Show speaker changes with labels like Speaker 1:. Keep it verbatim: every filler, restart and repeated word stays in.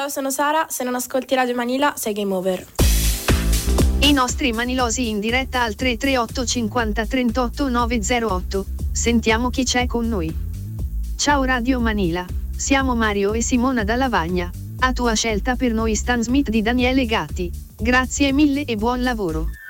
Speaker 1: Ciao, sono Sara, se non ascolti Radio Manila sei game over.
Speaker 2: I nostri manilosi in diretta al tre tre otto cinquanta trentotto novecentotto. Sentiamo chi c'è con noi. Ciao Radio Manila, siamo Mario e Simona da Lavagna. A tua scelta per noi Stan Smith di Daniele Gatti. Grazie mille e buon lavoro.